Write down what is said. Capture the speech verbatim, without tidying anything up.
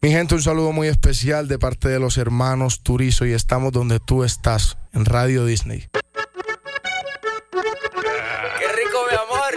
Mi gente, un saludo muy especial de parte de los hermanos Turizo y estamos donde tú estás, en Radio Disney.